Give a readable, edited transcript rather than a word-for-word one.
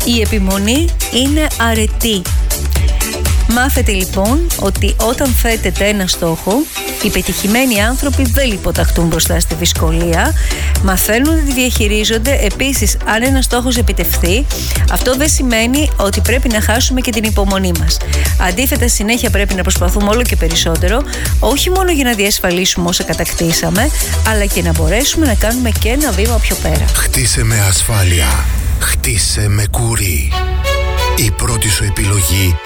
Η επιμονή είναι αρετή. Μάθετε λοιπόν ότι όταν θέτετε ένα στόχο, οι πετυχημένοι άνθρωποι δεν υποταχτούν μπροστά στη δυσκολία, μαθαίνουν να τη διαχειρίζονται. Επίσης, αν ένας στόχος επιτευχθεί, αυτό δεν σημαίνει ότι πρέπει να χάσουμε και την υπομονή μας. Αντίθετα, συνέχεια πρέπει να προσπαθούμε όλο και περισσότερο, όχι μόνο για να διασφαλίσουμε όσα κατακτήσαμε, αλλά και να μπορέσουμε να κάνουμε και ένα βήμα πιο πέρα. Χτίσε με ασφάλεια. Χτίσε με κουρί. Η πρώτη σου επιλογή